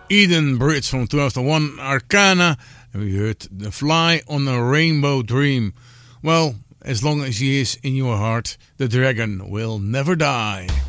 Eden Bridge from 2001, Arcana, and we heard The Fly on a Rainbow Dream. Well, as long as he is in your heart, the dragon will never die.